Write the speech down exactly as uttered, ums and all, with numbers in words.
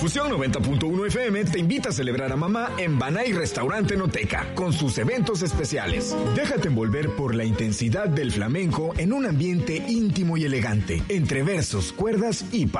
Fusión noventa punto uno F M te invita a celebrar a mamá en Banay Restaurante Noteca con sus eventos especiales. Déjate envolver por la intensidad del flamenco en un ambiente íntimo y elegante, entre versos, cuerdas y